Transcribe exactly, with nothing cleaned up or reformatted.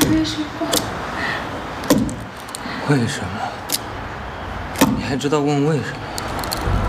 为什么？ 为什么？你还知道问为什么？